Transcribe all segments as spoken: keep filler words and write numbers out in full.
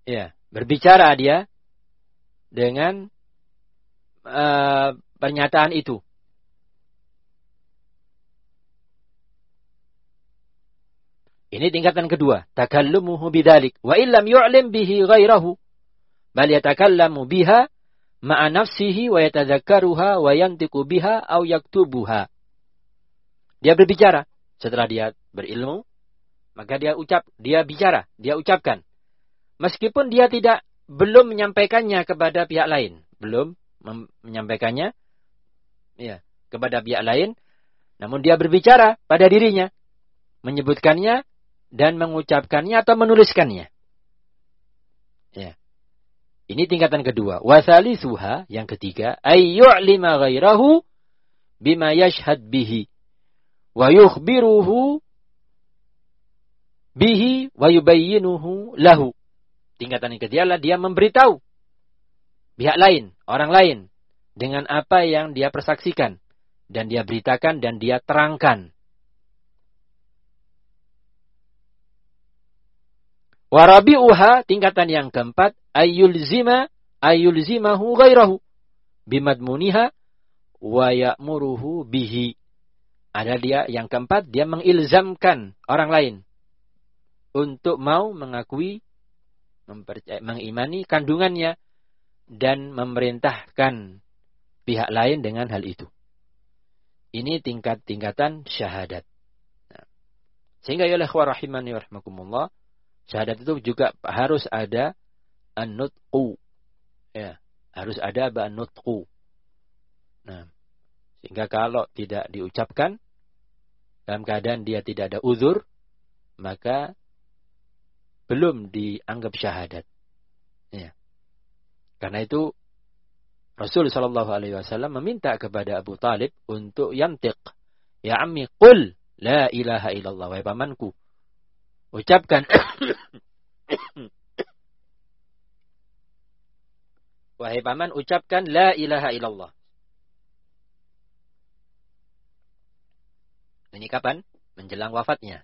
ya, berbicara dia dengan uh, pernyataan itu. Ini tingkatan kedua, takallumuhu bidzalik wa illam yu'lim bihi ghairahu bal yatakallamu biha ma'a nafsihi wa yatadzakkaruha wa yantiqu biha aw yaktubuha. Dia berbicara setelah dia berilmu, maka dia ucap, dia bicara, dia ucapkan. Meskipun dia tidak belum menyampaikannya kepada pihak lain, belum mem- menyampaikannya ya, kepada pihak lain, namun dia berbicara pada dirinya, menyebutkannya dan mengucapkannya atau menuliskannya. Ya. Ini tingkatan kedua. Wasalisuha, yang ketiga, ay yu'lima ghairahu bima yashhad bihi wa yukhbiruhu bihi wa yubayyinuhu lahu. Tingkatan yang ketiga adalah dia memberitahu pihak lain, orang lain dengan apa yang dia persaksikan dan dia beritakan dan dia terangkan. Warabi'uha, tingkatan yang keempat, ayyulzima ayyulzimahu ghairahu bimadmuniha wa ya'muruhu bihi. Ada dia yang keempat, dia mengilzamkan orang lain untuk mau mengakui, mempercayai, mengimani kandungannya dan memerintahkan pihak lain dengan hal itu. Ini tingkat-tingkatan syahadat. Nah, sehingga ya ikhwah rahimani wa rahmakumullah, syahadat itu juga harus ada an-nutqu. Ya, harus ada an-nutqu. Nah, sehingga kalau tidak diucapkan dalam keadaan dia tidak ada uzur, maka belum dianggap syahadat. Ya. Karena itu Rasul sallallahu alaihi wasallam meminta kepada Abu Talib untuk yantiq. Ya ammi qul la ilaha illallah, wahai pamanku, ucapkan wahai paman, ucapkan la ilaha illallah. Ini kapan? Menjelang wafatnya.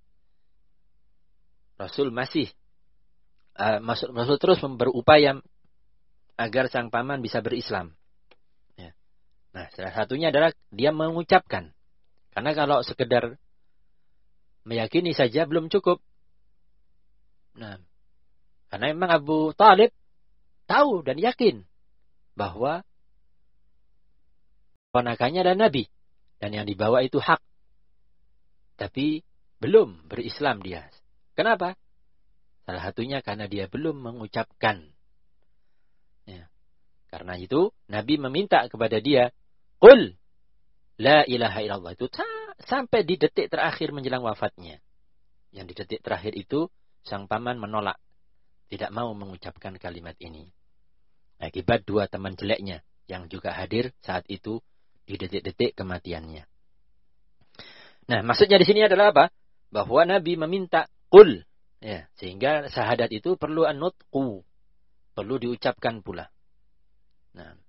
Rasul masih uh, Rasul, Rasul terus berupaya agar sang paman bisa berislam. Ya. Nah, salah satunya adalah dia mengucapkan. Karena kalau sekedar meyakini saja belum cukup. Nah, karena memang Abu Talib tahu dan yakin bahwa ponakannya adalah Nabi dan yang dibawa itu hak. Tapi belum berislam dia. Kenapa? Salah satunya karena dia belum mengucapkan. Ya. Karena itu Nabi meminta kepada dia, qul la ilaha illallah, itu sampai di detik terakhir menjelang wafatnya. Yang di detik terakhir itu sang paman menolak, tidak mau mengucapkan kalimat ini. Akibat dua teman jeleknya yang juga hadir saat itu di detik-detik kematiannya. Nah, maksudnya di sini adalah apa? Bahwa Nabi meminta qul, ya, sehingga syahadat itu perlu an-nutqu, perlu diucapkan pula. Nah,